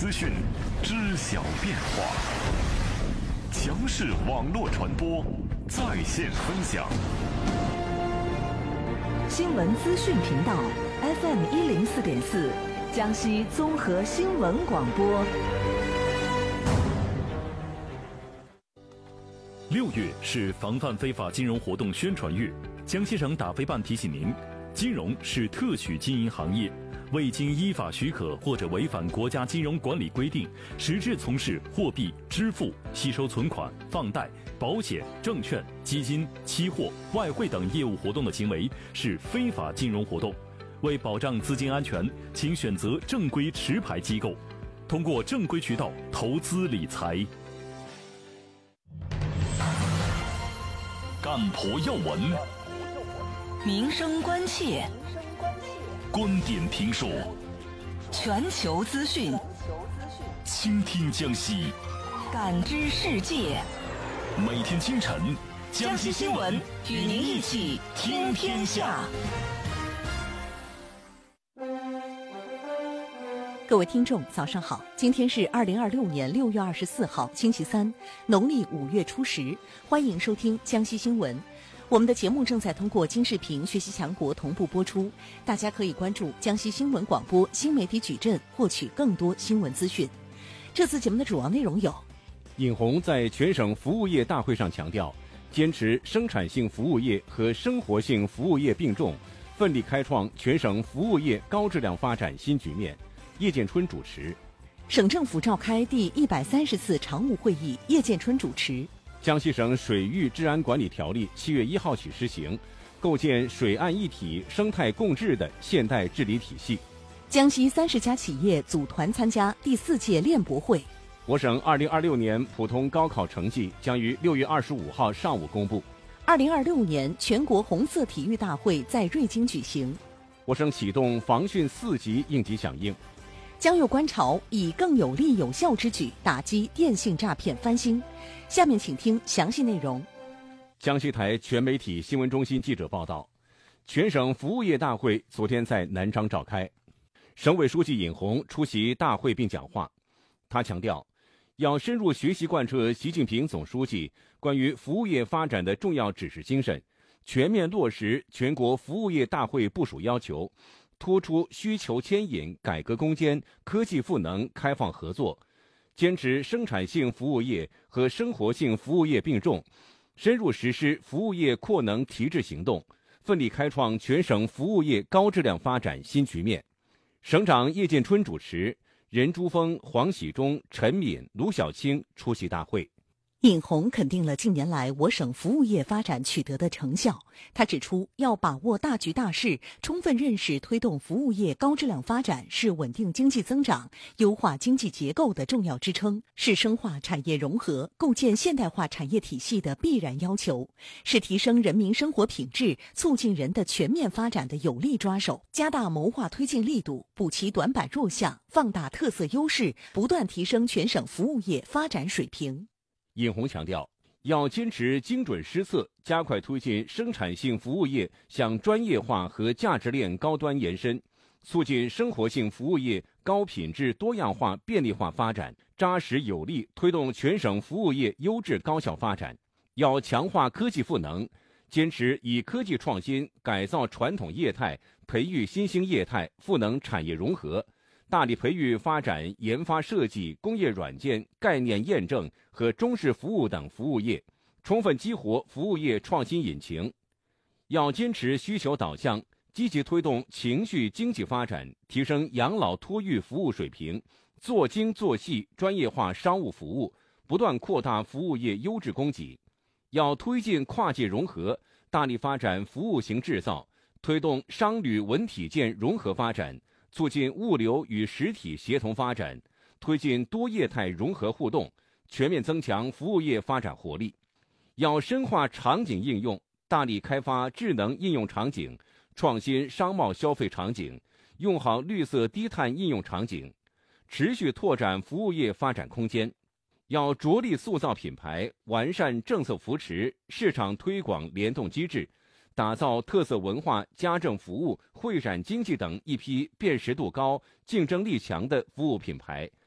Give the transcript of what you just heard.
资讯，知晓变化。强势网络传播，在线分享。 新闻资讯频道 FM104.4，江西综合新闻广播。 6月是防范非法金融活动宣传月，江西省打非办提醒您，金融是特许经营行业，未经依法许可或者违反国家金融管理规定，实质从事货币、支付、吸收存款、放贷、保险、证券、基金、期货、外汇等业务活动的行为是非法金融活动。为保障资金安全，请选择正规持牌机构，通过正规渠道投资理财。干婆要闻， 民生关切， 观点评说， 全球资讯， 倾听江西， 感知世界。 每天清晨， 江西新闻与您一起听天下。各位听众，早上好！今天是2026年6月24号，星期三，农历5月初10。欢迎收听江西新闻。我们的节目正在通过金视频、学习强国同步播出，大家可以关注江西新闻广播新媒体矩阵，获取更多新闻资讯。这次节目的主要内容有： 尹红在全省服务业大会上强调，坚持生产性服务业和生活性服务业并重，奋力开创全省服务业高质量发展新局面。叶建春主持。 省政府召开第130次常务会议，叶建春主持。 江西省水域治安管理条例7月1号起施行，构建水岸一体、生态共治的现代治理体系。 江西30家企业组团参加第4届练博会。 我省2026年普通高考成绩将于6月25号上午公布。 2026年全国红色体育大会在瑞金举行。 我省启动防汛4级应急响应。 江右观潮以更有力有效之举打击电信诈骗翻新。下面请听详细内容。 江西台全媒体新闻中心记者报道，全省服务业大会昨天在南昌召开，省委书记尹红出席大会并讲话。他强调，要深入学习贯彻习近平总书记关于服务业发展的重要指示精神，全面落实全国服务业大会部署要求，突出需求牵引、改革攻坚、科技赋能、开放合作，坚持生产性服务业和生活性服务业并重，深入实施服务业扩能提质行动，奋力开创全省服务业高质量发展新局面。省长叶建春主持，任珠峰、黄喜忠、陈敏、卢小青出席大会。 尹红肯定了近年来我省服务业发展取得的成效。他指出，要把握大局大势，充分认识推动服务业高质量发展是稳定经济增长、优化经济结构的重要支撑，是深化产业融合、构建现代化产业体系的必然要求，是提升人民生活品质、促进人的全面发展的有力抓手。加大谋划推进力度，补齐短板弱项，放大特色优势，不断提升全省服务业发展水平。 尹红强调，要坚持精准施策，加快推进生产性服务业向专业化和价值链高端延伸，促进生活性服务业高品质多样化便利化发展，扎实有力推动全省服务业优质高效发展。要强化科技赋能，坚持以科技创新改造传统业态，培育新兴业态，赋能产业融合，大力培育发展研发设计、工业软件、概念验证和中式服务等服务业，充分激活服务业创新引擎。要坚持需求导向，积极推动情绪经济发展，提升养老托育服务水平，做精做细专业化商务服务，不断扩大服务业优质供给。要推进跨界融合，大力发展服务型制造，推动商旅文体建融合发展，促进物流与实体协同发展，推进多业态融合互动，全面增强服务业发展活力。要深化场景应用，大力开发智能应用场景，创新商贸消费场景，用好绿色低碳应用场景，持续拓展服务业发展空间。要着力塑造品牌，完善政策扶持、市场推广联动机制，打造特色文化、家政服务、会展经济等一批辨识度高、竞争力强的服务品牌，